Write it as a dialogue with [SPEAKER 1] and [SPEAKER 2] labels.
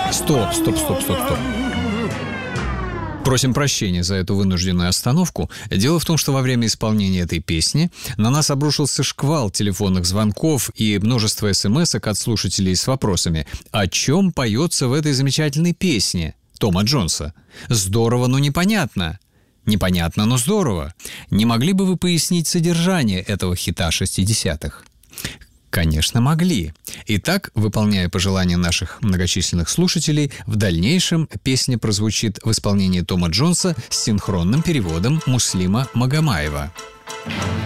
[SPEAKER 1] Стоп. Просим прощения за эту вынужденную остановку. Дело в том, что во время исполнения этой песни на нас обрушился шквал телефонных звонков и множество смс-ок от слушателей с вопросами: о чем поется в этой замечательной песне Тома Джонса? Здорово, но непонятно. Непонятно, но здорово. Не могли бы вы пояснить содержание этого хита 60-х? Конечно, могли. Итак, выполняя пожелания наших многочисленных слушателей, в дальнейшем песня прозвучит в исполнении Тома Джонса с синхронным переводом Муслима Магомаева.